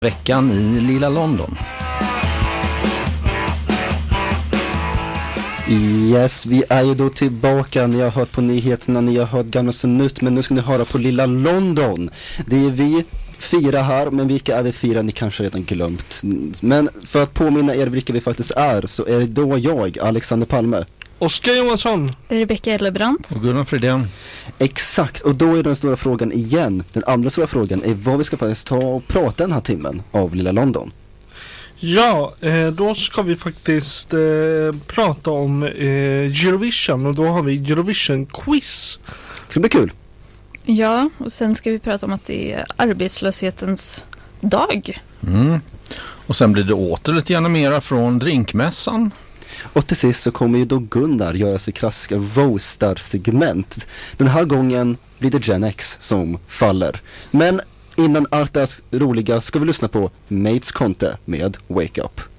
Veckan i Lilla London. Yes, vi är ju då tillbaka. Ni har hört på nyheterna, ni har hört gamla så nytt, men nu ska ni höra på Lilla London. Det är vi 4 här, men vilka är vi 4? Ni kanske redan glömt. Men för att påminna er vilka vi faktiskt är, så är det då jag, Alexander Palme, Oskar Johansson, Rebecka Ellebrant Och Gunnar Fridén. Exakt, och då är den stora frågan igen. Den andra stora frågan är vad vi ska faktiskt ta och prata den här timmen av Lilla London. ja, då ska vi faktiskt prata om Eurovision, och då har vi Eurovision Quiz. Det ska bli kul. Ja, och sen ska vi prata om att det är arbetslöshetens dag. Och sen blir det åter lite grann mera från drinkmässan. Och till sist så kommer ju då Gunnar göra sig klassiska roastar-segment. Den här gången blir det Gen X som faller. Men innan allt det roliga ska vi lyssna på Mates Conte med Wake Up.